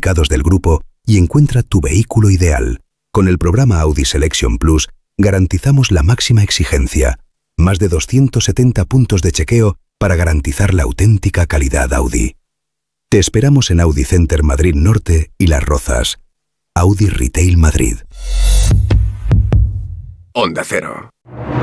certificados del grupo y encuentra tu vehículo ideal. Con el programa Audi Selection Plus garantizamos la máxima exigencia. Más de 270 puntos de chequeo para garantizar la auténtica calidad Audi. Te esperamos en Audi Center Madrid Norte y Las Rozas. Audi Retail Madrid. Onda Cero.